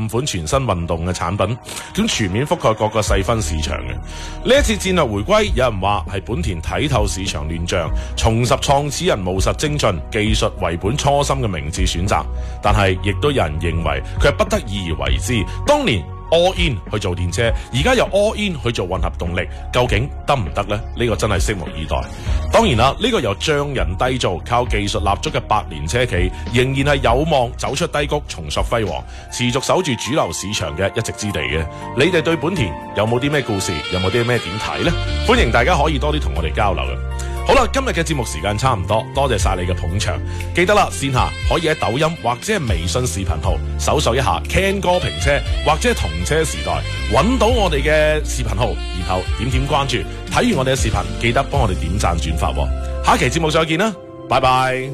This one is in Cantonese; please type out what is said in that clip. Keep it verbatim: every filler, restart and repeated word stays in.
五款全新運動嘅產品，咁全面覆蓋各個細分市場嘅。呢一次戰略回歸，有人話係本田睇透市場亂象，重拾創始人務實精進、技術為本初心嘅明智選擇，但係亦都有人認為佢係不得已而為之。當年all in 去做電車，而家又 all in 去做混合動力，究竟得唔得呢？呢、這個真係拭目以待。當然啦，呢、這個由匠人締造、靠技術立足嘅百年車企，仍然係有望走出低谷，重塑輝煌，持續守住主流市場嘅一席之地嘅。你哋對本田有冇啲咩故事？有冇啲咩點睇呢？歡迎大家可以多啲同我哋交流嘅。好啦，今日嘅節目時間差唔多，多謝晒你嘅捧場。記得啦，線下可以喺抖音或者係微信視頻號搜索一下 Ken 哥評車或者係同車時代，揾到我哋嘅視頻號，然後點點關注。睇完我哋嘅視頻，記得幫我哋點讚轉發喎。下期節目再見啦，拜拜。